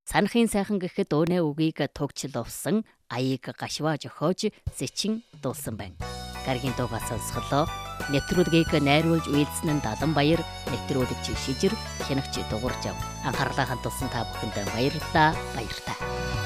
Санахын сайхан гэхэд өөнэ үгийг тугчлуулсан, аяыг гашваа жохоож зэчин дуулсан байна. Гаргийн дуугаа сонсголоо. Нэвтрүүлгийг найруулж үйлдсэн нь Даланбаяр, нэвтрүүлэгч Шижир, хянагч Дугуйржав. Анхаарлаа хандуулсан та бүхэнд баярлалаа. Баярлалаа.